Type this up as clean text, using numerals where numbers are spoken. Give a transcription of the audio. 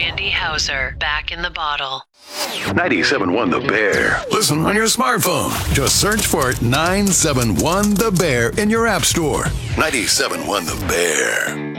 Randy Houser, back in the bottle. 97.1 The Bear. Listen on your smartphone. Just search for 971 The Bear in your app store. 97.1 The Bear.